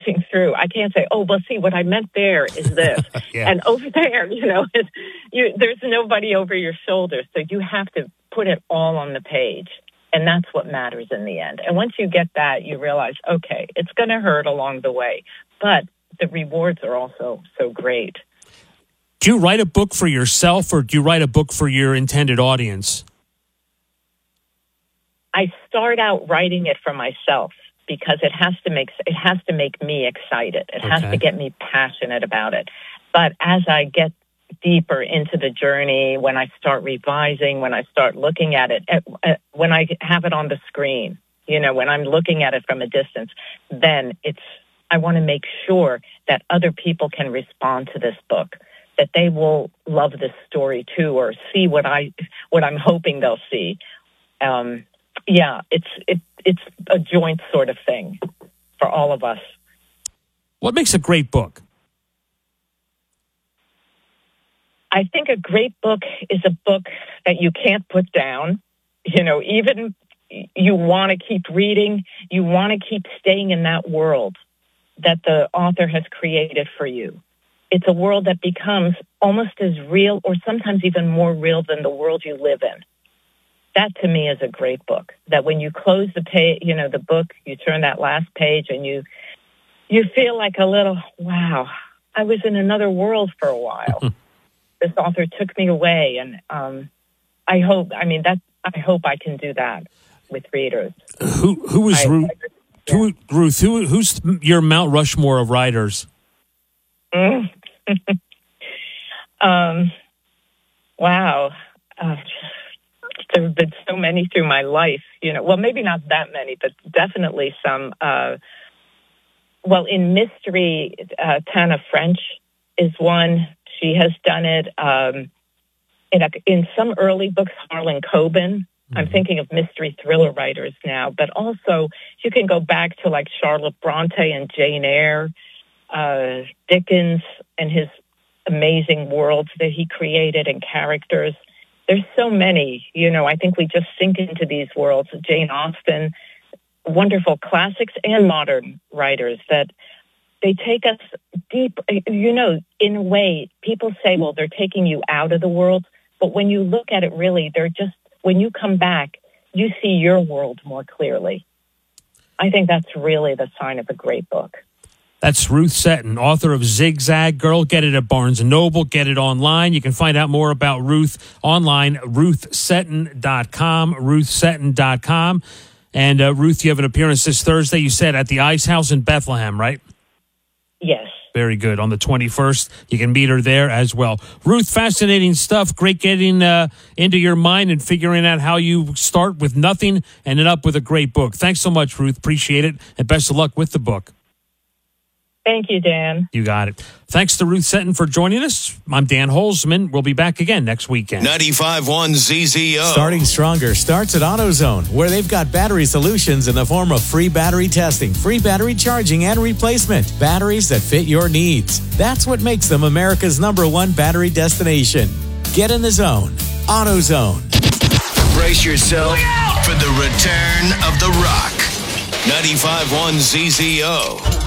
looking through. I can't say, oh, well, see, what I meant there is this. Yeah. And over there, there's nobody over your shoulder. So you have to put it all on the page. And that's what matters in the end. And once you get that, you realize, okay, it's going to hurt along the way. But the rewards are also so great. Do you write a book for yourself, or do you write a book for your intended audience? I start out writing it for myself because it has to make me excited. It has to get me passionate about it. But as I get deeper into the journey, when I start revising, when I start looking at it, when I have it on the screen, when I'm looking at it from a distance, then I want to make sure that other people can respond to this book, that they will love this story too, or see what I'm hoping they'll see. It's a joint sort of thing for all of us. What makes a great book? I think a great book is a book that you can't put down. Even you want to keep reading, you want to keep staying in that world that the author has created for you. It's a world that becomes almost as real, or sometimes even more real than the world you live in. That to me is a great book. That when you close the page, the book, you turn that last page and you feel like a little, wow, I was in another world for a while. This author took me away, and I hope I can do that with readers. Who is Ruth? Ruth, who's your Mount Rushmore of writers? Wow. There have been so many through my life, well, maybe not that many, but definitely some. In mystery, Tana French is one. She has done it in some early books, Harlan Coben. I'm thinking of mystery thriller writers now, but also you can go back to like Charlotte Bronte and Jane Eyre, Dickens and his amazing worlds that he created and characters. There's so many, I think we just sink into these worlds. Jane Austen, wonderful classics and modern writers that they take us deep, in a way, people say, well, they're taking you out of the world. But when you look at it, really, when you come back, you see your world more clearly. I think that's really the sign of a great book. That's Ruth Seton, author of Zigzag Girl. Get it at Barnes & Noble. Get it online. You can find out more about Ruth online, ruthseton.com, ruthseton.com. And Ruth, you have an appearance this Thursday, you said, at the Ice House in Bethlehem, right? Yes. Very good. On the 21st, you can meet her there as well. Ruth, fascinating stuff. Great getting into your mind and figuring out how you start with nothing and end up with a great book. Thanks so much, Ruth. Appreciate it. And best of luck with the book. Thank you, Dan. You got it. Thanks to Ruth Seton for joining us. I'm Dan Holzman. We'll be back again next weekend. 95.1 ZZO. Starting Stronger starts at AutoZone, where they've got battery solutions in the form of free battery testing, free battery charging, and replacement. Batteries that fit your needs. That's what makes them America's #1 battery destination. Get in the zone. AutoZone. Brace yourself for the return of The Rock. 95.1 ZZO.